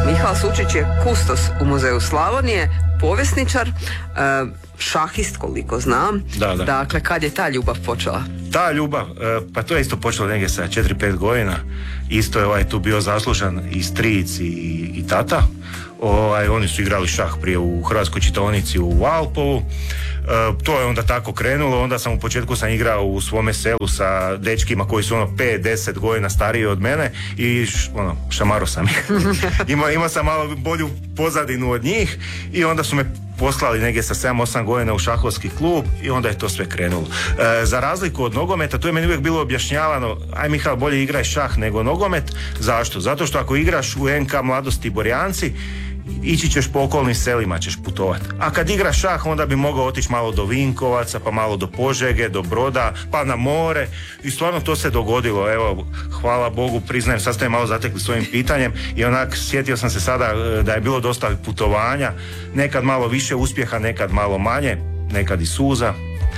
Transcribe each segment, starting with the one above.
Mihael Sučić je kustos u Muzeju Slavonije, povjesničar, šahist koliko znam. Da. Dakle, kad je ta ljubav počela? Ta ljubav, pa to je isto počelo negdje sa 4-5 godina. Isto je tu bio zaslužan i stric i tata. Oni su igrali šah prije u Hrvatskoj čitaonici u Valpovu. To je onda tako krenulo. Onda sam u početku igrao u svome selu sa dečkima koji su 5-10 godina stariji od mene i šamaro sam ih. Imao sam malo bolju pozadinu od njih i onda su me poslali negdje sa 7-8 godina u šahovski klub i onda je to sve krenulo. Za razliku od nogometa, to je meni uvijek bilo objašnjavano, aj Mihael, bolje igraj šah nego nogomet. Zašto? Zato što ako igraš u NK Mladosti Borjanci, ići ćeš po okolnim selima, ćeš putovati. A kad igraš šah, onda bi mogao otići malo do Vinkovaca, pa malo do Požege, do Broda, pa na more. I stvarno to se dogodilo. Evo, hvala Bogu, priznajem, sad ste me malo zatekli svojim pitanjem i onak sjetio sam se sada da je bilo dosta putovanja, nekad malo više uspjeha, nekad malo manje, nekad i suza.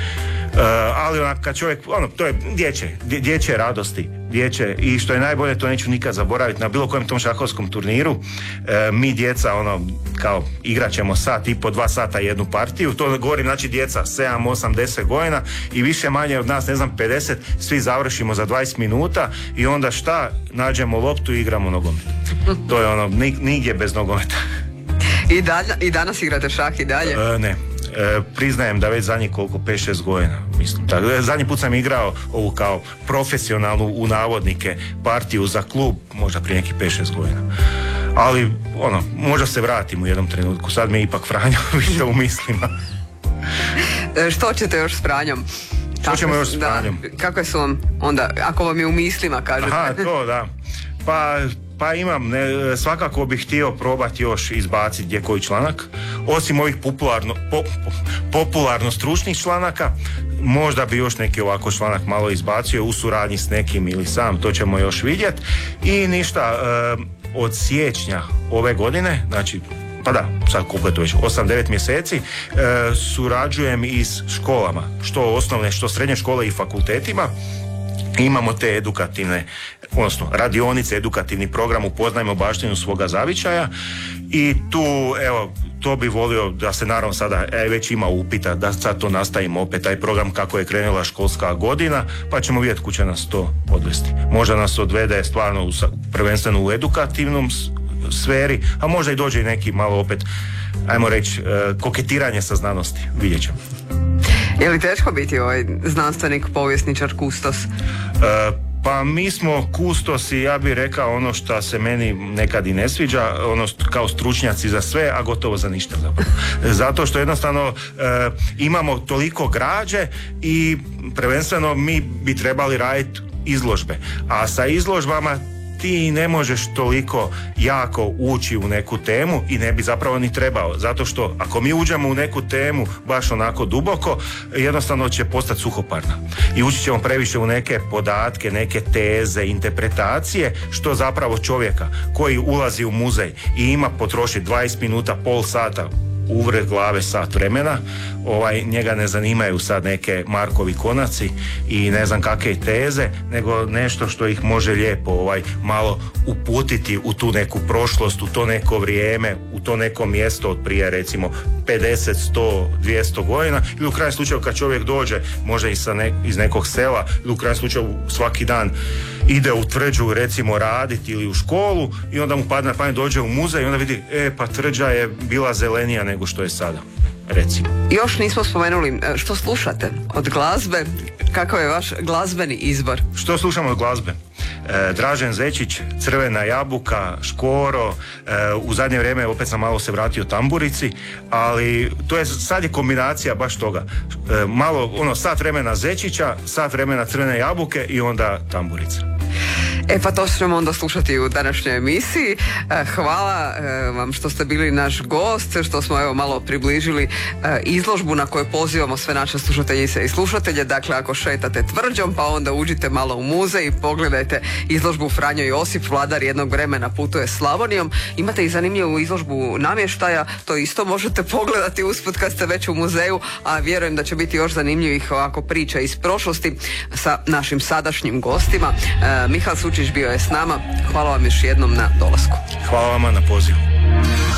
Ali onak kad čovjek, to je dječje radosti, i što je najbolje, to neću nikad zaboraviti, na bilo kojem tom šahovskom turniru mi djeca kao igrat ćemo sat i po 2 sata jednu partiju, to govorim, znači djeca 7, 8, 10 godina i više manje od nas, 50, svi završimo za 20 minuta i onda šta, nađemo loptu i igramo nogomet. To je nigdje bez nogometa. I danas igrate šah i dalje? Ne. Priznajem da već zadnjih 5-6 godina, mislim. Zadnji put sam igrao ovu kao profesionalnu, u navodnike, partiju za klub, možda prije nekih 5-6 godina. Ali, možda se vratim u jednom trenutku. Sad mi je ipak Franjo više u mislima. Što ćete još s Franjom? Što ćemo još s Franjom? Kakve su vam onda, ako vam je u mislima, kažete? Aha, to da. Pa imam, svakako bih htio probati još izbaciti gdje koji članak, osim ovih popularno stručnih članaka, možda bi još neki ovako članak malo izbacio u suradnji s nekim ili sam, to ćemo još vidjeti. I ništa, od siječnja ove godine, znači pa da, sad koliko je to već, 8-9 mjeseci, surađujem i s školama, što osnovne, što srednje škole i fakultetima. Imamo te edukativne, odnosno radionice, edukativni program Upoznajmo baštinu svoga zavičaja i tu, evo, to bi volio da se naravno sada već ima upita da sad to nastavimo opet, taj program kako je krenula školska godina, pa ćemo vidjeti kuće nas to odvesti. Možda nas odvede stvarno prvenstveno u edukativnom sferi, a možda i dođe i neki malo opet, ajmo reći, koketiranje sa znanosti, vidjet ćemo. Je li teško biti znanstvenik, povjesničar, kustos? Pa mi smo kustosi, ja bih rekao ono što se meni nekad i ne sviđa, kao stručnjaci za sve, a gotovo za ništa zapravo. Zato što jednostavno imamo toliko građe i prvenstveno mi bi trebali raditi izložbe, a sa izložbama ti ne možeš toliko jako ući u neku temu i ne bi zapravo ni trebao, zato što ako mi uđemo u neku temu baš onako duboko, jednostavno će postati suhoparna i ući ćemo previše u neke podatke, neke teze, interpretacije, što zapravo čovjeka koji ulazi u muzej i ima potrošiti 20 minuta, pol sata uvred glave, sat vremena, njega ne zanimaju sad neke Markovi konaci i ne znam kakve teze, nego nešto što ih može lijepo malo uputiti u tu neku prošlost, u to neko vrijeme, u to neko mjesto od prije recimo 50, 100, 200 godina, ili u krajnjem slučaju kad čovjek dođe možda i iz nekog sela, ili u krajnjem slučaju svaki dan ide u Tvrđu recimo raditi ili u školu i onda mu padne na pamet, dođe u muzej i onda vidi, pa Tvrđa je bila zelenija nego što je sada, recimo. Još nismo spomenuli što slušate od glazbe, kakav je vaš glazbeni izbor? Što slušamo od glazbe? Dražen Zečić, Crvena jabuka, Škoro, u zadnje vrijeme opet sam malo se vratio Tamburici, ali sad je kombinacija baš toga. Malo sat vremena Zečića, sat vremena Crvene jabuke i onda Tamburica. Pa to ćemo onda slušati u današnjoj emisiji. Hvala vam što ste bili naš gost, što smo malo približili izložbu na kojoj pozivamo sve naše slušateljice i slušatelje. Dakle, ako šetate Tvrđom, pa onda uđite malo u muzej i pogledajte izložbu Franjo Josip, vladar jednog vremena putuje Slavonijom. Imate i zanimljivu izložbu namještaja, to isto možete pogledati usput kad ste već u muzeju, a vjerujem da će biti još zanimljivih ovako priča iz prošlosti sa našim sadašnjim gostima. Mihael Sučić Vučić bio je s nama. Hvala vam još jednom na dolasku. Hvala vama na pozivu.